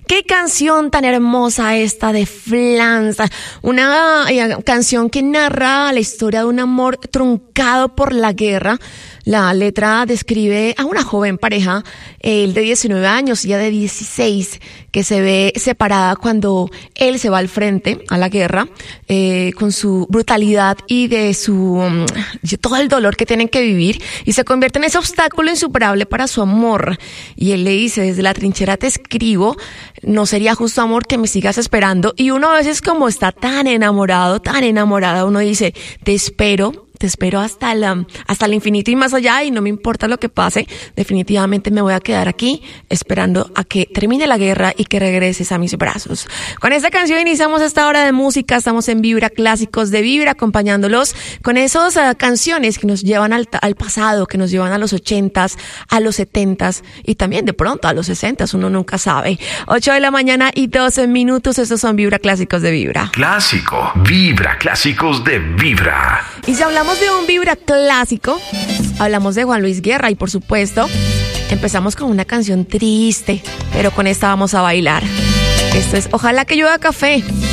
Qué canción tan hermosa esta de Flans, una canción que narra la historia de un amor truncado por la guerra. La letra describe a una joven pareja, él de 19 años y ella de 16, que se ve separada cuando él se va al frente a la guerra, con su brutalidad y de todo el dolor que tienen que vivir, y se convierte en ese obstáculo insuperable para su amor. Y él le dice: desde la trinchera te escribo, no sería justo, amor, que me sigas esperando. Y uno a veces, como está tan enamorado, uno dice: te espero hasta el infinito y más allá, y no me importa lo que pase, definitivamente me voy a quedar aquí esperando a que termine la guerra y que regreses a mis brazos. Con esta canción iniciamos esta hora de música. Estamos en Vibra, clásicos de Vibra, acompañándolos con esas canciones que nos llevan al pasado, que nos llevan a los 80s, a los 70s y también de pronto a los 60s, uno nunca sabe. 8 de la mañana y 12 minutos, estos son Vibra, clásicos de Vibra. Clásico, Vibra, clásicos de Vibra. Y si hablamos de un Vibra clásico, hablamos de Juan Luis Guerra, y por supuesto empezamos con una canción triste, pero con esta vamos a bailar. Esto es Ojalá que llueva café.